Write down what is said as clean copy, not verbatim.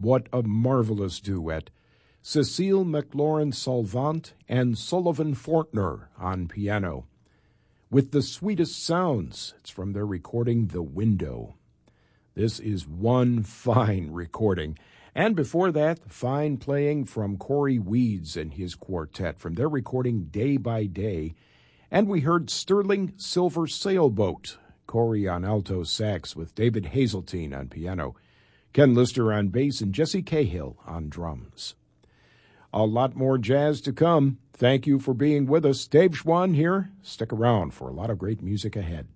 What a marvelous duet. Cecile McLaurin-Salvant and Sullivan Fortner on piano. With the Sweetest Sounds, it's from their recording The Window. This is one fine recording. And before that, fine playing from Corey Weeds and his quartet from their recording Day by Day. And we heard Sterling Silver Sailboat, Corey on alto sax with David Hazeltine on piano, Ken Lister on bass, and Jesse Cahill on drums. A lot more jazz to come. Thank you for being with us. Dave Schwann here. Stick around for a lot of great music ahead.